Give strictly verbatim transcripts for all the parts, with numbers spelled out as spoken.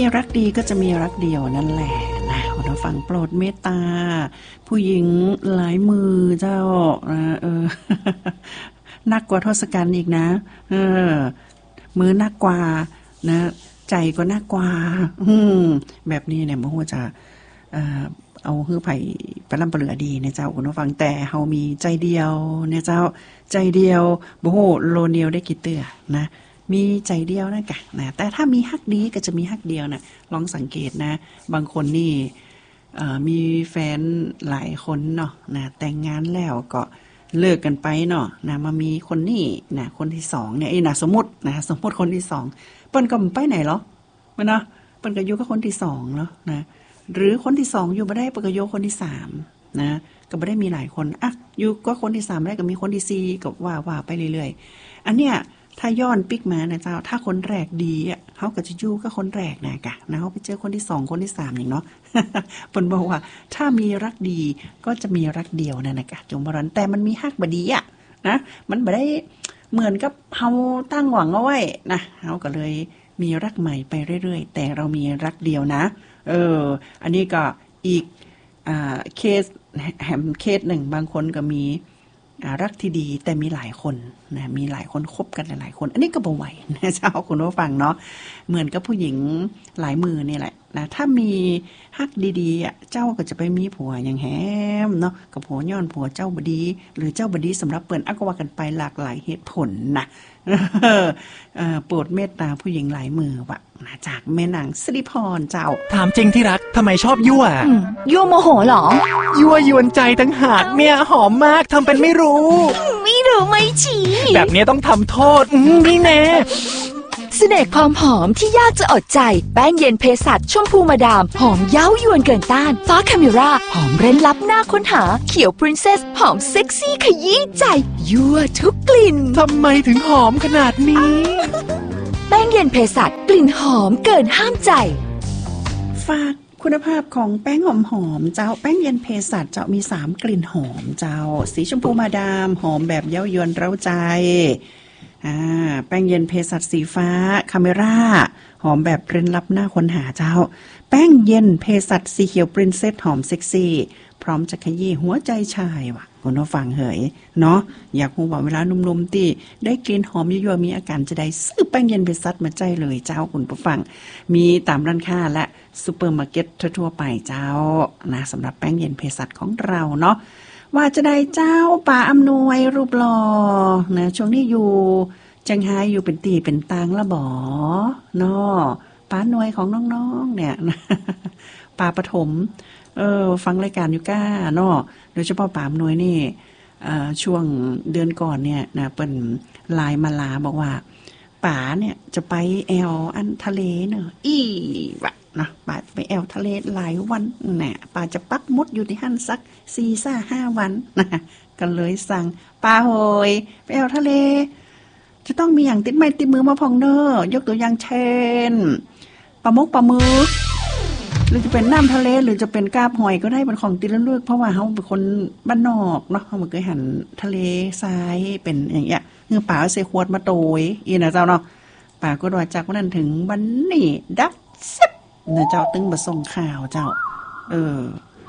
รักดีก็จะมีรักเดียวนั่นแหละนะคุณผู้ฟังโปรดเมตตาผู้หญิงหลายมือเจ้าเออ นักกว่าทศกัณฐ์อีกนะเออมือนักกว่านะใจก็นักกว่าอืมแบบนี้เนี่ยบ่ฮู้จะเอ่อเอาฮือไผไปลำเปลือดีนะเจ้าคุณผู้ฟังแต่เฮามีใจเดียวเนี่ยเจ้าใจเดียวบ่ฮู้โลเนียวได้กี่เตื้อนะมีใจเดียวนะกะนะแต่ถ้ามีฮักดีก็จะมีฮักเดียวนะลองสังเกตนะบางคนนี่เอ่อมีแฟนหลายคนเนาะนะแต่งงานแล้วก็เลิกกันไปเนาะนะมามีคนนี้นะคนที่สองเนี่ยไอ้นะสมมุตินะสมมุติคนที่สองเปิ้นก็บ่ไปไหนหรอมันเนาะเปิ้นก็อยู่กับคนที่สองเนาะนะหรือคนที่สองอยู่บ่ได้เปิ้นก็อยู่คนที่สามนะก็บ่ได้มีหลายคนอ่ะอยู่ก็คนที่สามได้ก็มีคนที่สี่ก็ว่าๆไปเรื่อยๆอันเนี้ยถ้าย้อนปิกมานะเจ้าถ้าคนแรกดีอ่ะเฮาก็จะอยู่กับคนแรกนะกะนะเฮาไปเจอคนที่สองคนที่สามอย่างเนาะ เปิ้นบอกว่าถ้ามีรักดีก็จะมีรักเดียวนั่นน่ะกะจงบ่รันแต่มันมีฮักบ่ดีอ่ะนะมันบ่ได้เหมือนกับเฮาตั้งหวังเอาไว้นะเฮาก็เลยมีรักใหม่ไปเรื่อยๆแต่เรามีรักเดียวนะเอออันนี้ก็อีกอ่าเคสแฮมเคสหนึ่งบางคนก็มีรักที่ดีแต่มีหลายคนนะมีหลายคนคบกันหลายๆคนอันนี้ก็บ่ไหวนะเจ้าคุณผู้ฟังเนาะเหมือนกับผู้หญิงหลายมือนี่แหละนะถ้ามีฮักดีๆอ่ะเจ้าก็จะไปมีผัวอย่างแฮมเนาะกับผัวย้อนผัวเจ้าบ่ดีหรือเจ้าบ่ดีสำหรับเปิ้นอักว่ากันไปหลากหลายเหตุผลนะเออโปรดเมตตาผู้หญิงหลายมือว่ะนะจากแม่นางสิริพรเจ้าถามจริงที่รักทำไมชอบยั่วยั่วโมโหเหรอยั่วยวนใจตั้งหากเนี่ยหอมมากทำเป็นไม่รู้ไม่รู้ไม่ชี้แบบนี้ต้องทำโทษนี่แน่เสน่ห์ความหอมที่ยากจะอดใจแป้งเย็นเภสัชชมพูมาดามหอมเย้ายวนเกินต้านฟ้าคาเมราหอมเร้นลับหน้าค้นหาเขียวพรินเซสหอมเซ็กซี่ขยี้ใจยั่วทุกกลิ่นทำไมถึงหอมขนาดนี้แป้งเย็นเภสัชกลิ่นหอมเกินห้ามใจฝากคุณภาพของแป้งหอมๆเจ้าแป้งเย็นเภสัชเจ้ามีสามกลิ่นหอมเจ้าสีชมพูมาดามหอมแบบเย้ายวนเร้าใจอ่าแป้งเย็นเภสัชสีฟ้าคาเมราหอมแบบเร้นลับหน้าค้นหาเจ้าแป้งเย็นเภสัชสีเขียวปรินเซสหอมเซ็กซี่พร้อมจะขยี้หัวใจชายว่ะคุณผู้ฟังเหยเนาะอยากรู้ว่าเวลานุ่มๆที่ได้กลิ่นหอมยั่วๆมีอาการจะได้ซื้อแป้งเย็นเภสัชมาใจเลยเจ้าคุณผู้ฟังมีตามร้านค้าและซุปเปอร์มาร์เก็ตทั่วๆไปเจ้านะสำหรับแป้งเย็นเภสัชของเราเนาะว่าจะได้เจ้าป่าอำนวยรูปหล่อนะช่วงนี้อยู่จังไห้อยู่เป็นตีเป็นตางละบ่เนาะป้าหน่วยของน้องๆเนี่ยป่าปฐมเออฟังรายการอยู่ก้าเนาะโดยเฉพาะป่าอำนวยนี่ช่วงเดือนก่อนเนี่ยนะเปิ้นไลน์มาลาบอกว่าป๋าเนี่ยจะไปแอวอันทะเลเนอะอีวะนะป๋าไปแอวทะเลหลายวันน่ะป๋าจะปักมุดอยู่ที่หั่นสักสี่ซ่าห้าวันนะก็เลยสั่งป๋าโหยไปแอวทะเลจะต้องมีอย่างติดไม้ติดมือมาพองเนอยกตัวอย่างเช่นปลาหมกปลาหมึกหรือจะเป็นน้ำทะเลหรือจะเป็นกาบหอยก็ได้เป็นของติดเลือกเพราะว่าเขาเป็นคนบ้านนอกเนาะเขาเคยหันทะเลทรายเป็นอย่างเงี้ยเงื่อป่าเซขวดมาโตยอีนะเจ้าเนาะป่าก็ดอยจากวันนั้นถึงวันนี้ดับซิบนะเจ้าตึงมาส่งข่าวเจ้าเออ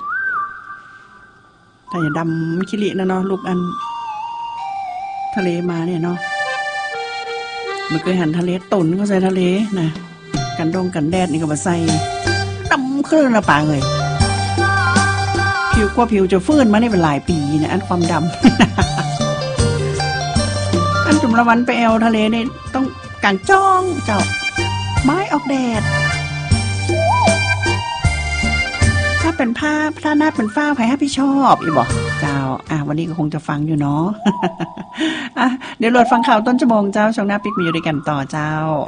ถ้าอย่าดำคิรินะเนาะลูกอันทะเลมาเนี่ยเนาะมันเคยหันทะเลตุ่นก็ใส่ทะเลนะกันดงกันแดดนี่ก็มาใส่ดำเครื่องละปางเลยผิวกว่าผิวจะฟื้นมาได้เป็นหลายปีนะอันความดำ อันจุ่มละวันไปแอวทะเลนี่ต้องกางจ้องเจ้าไม้ออกแดดถ้าเป็นผ้าถ้าหน้าเป็นฝ้าไผ่ให้พี่ชอบอีบอกเจ้าอ่ะวันนี้ก็คงจะฟังอยู่เนาะอ่ะเดี๋ยวโหลดฟังข่าวต้นชั่วโมงเจ้าช่วงหน้าปิกมีอยู่ด้วยกันต่อเจ้า